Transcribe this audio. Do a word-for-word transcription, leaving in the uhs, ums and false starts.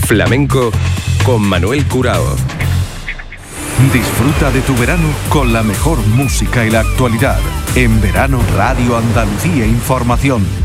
Flamenco con Manuel Curao. Disfruta de tu verano con la mejor música y la actualidad. En Verano Radio Andalucía Información.